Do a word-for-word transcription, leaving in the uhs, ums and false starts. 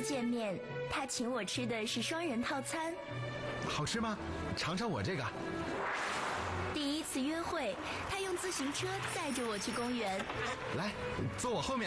次见面，他请我吃的是双人套餐。 好吃吗？尝尝我这个。 第一次约会，他用自行车载着我去公园。 来，坐我后面。